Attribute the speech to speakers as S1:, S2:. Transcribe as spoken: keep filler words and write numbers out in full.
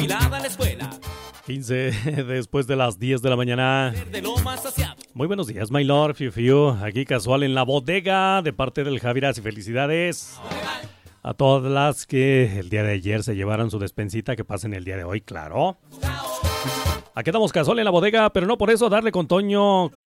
S1: enfilada en la escuela.
S2: quince después de las diez de la mañana.
S1: De lo más saciado.
S2: Muy buenos días, my lord, fiu fiu. Aquí casual en la bodega de parte del Javiras y felicidades a todas las que el día de ayer se llevaron su despensita, que pasen el día de hoy, claro. Aquí estamos casual en la bodega, pero no por eso darle con Toño